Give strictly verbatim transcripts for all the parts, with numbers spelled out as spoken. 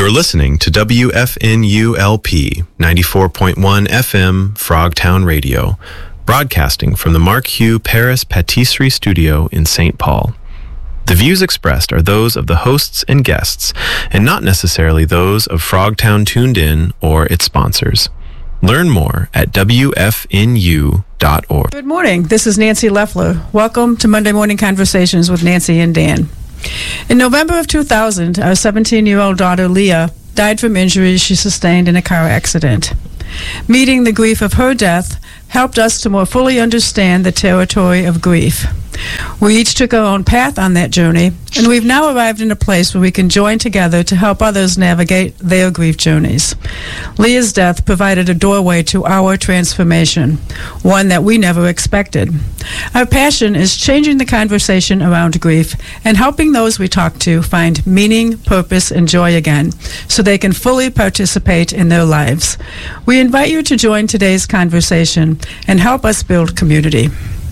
You're listening to W F N U L P ninety-four point one F M Frogtown Radio, broadcasting from the Mark Hugh Paris Patisserie Studio in Saint Paul. The views expressed are those of the hosts and guests, and not necessarily those of Frogtown Tuned In or its sponsors. Learn more at W F N U dot org. Good morning. This is Nancy Leffler. Welcome to Monday Morning Conversations with Nancy and Dan. In November of two thousand, our seventeen-year-old daughter, Leah, died from injuries she sustained in a car accident. Meeting the grief of her death helped us to more fully understand the territory of grief. We each took our own path on that journey, and we've now arrived in a place where we can join together to help others navigate their grief journeys. Leah's death provided a doorway to our transformation, one that we never expected. Our passion is changing the conversation around grief and helping those we talk to find meaning, purpose, and joy again, so they can fully participate in their lives. We invite you to join today's conversation and help us build community.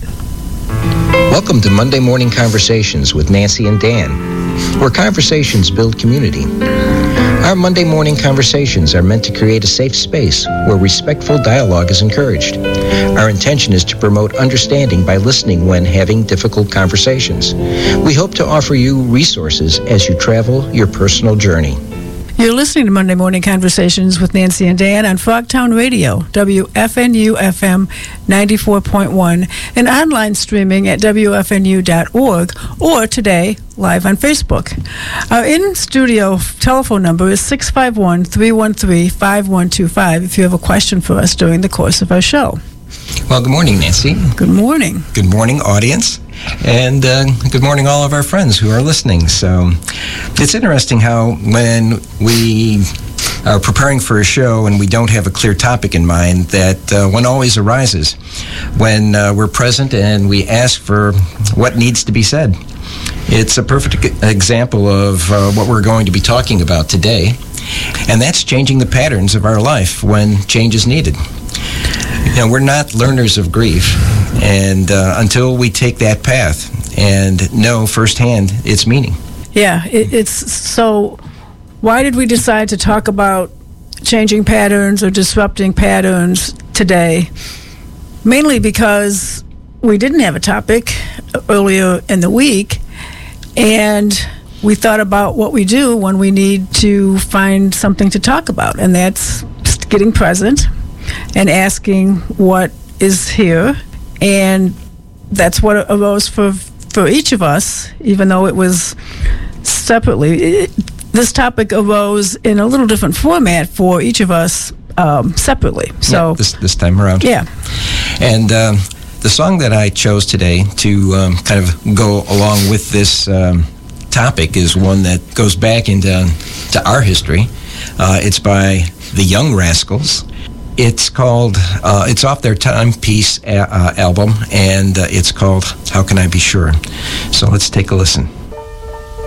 Welcome to Monday Morning Conversations with Nancy and Dan, where conversations build community. Our Monday morning conversations are meant to create a safe space where respectful dialogue is encouraged. Our intention is to promote understanding by listening when having difficult conversations. We hope to offer you resources as you travel your personal journey. You're listening to Monday Morning Conversations with Nancy and Dan on Frogtown Radio, W F N U F M ninety-four point one, and online streaming at W F N U dot org, or today, live on Facebook. Our in-studio telephone number is six five one, three one three, five one two five if you have a question for us during the course of our show. Well, good morning, Nancy. Good morning. Good morning, audience. And uh, good morning, all of our friends who are listening. So it's interesting how when we are preparing for a show and we don't have a clear topic in mind, that uh, one always arises when uh, we're present and we ask for what needs to be said. It's a perfect example of uh, what we're going to be talking about today, and that's changing the patterns of our life when change is needed. You know, we're not learners of grief, and uh, until we take that path and know firsthand its meaning. Yeah, it, it's so. Why did we decide to talk about changing patterns or disrupting patterns today? Mainly because we didn't have a topic earlier in the week, and we thought about what we do when we need to find something to talk about, and that's getting present and asking what is here. And that's what arose for for each of us, even though it was separately. It, this topic arose in a little different format for each of us um, separately. So yeah, this this time around. Yeah. And um, the song that I chose today to um, kind of go along with this um, topic is one that goes back into to our history. Uh, it's by the Young Rascals. It's called, uh, it's off their Timepiece a- uh, album, and uh, it's called How Can I Be Sure? So let's take a listen.